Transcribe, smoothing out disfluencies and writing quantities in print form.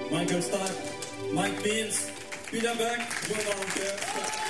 Michael Stack, Mike Mills, Peter Beck, John Orchestra.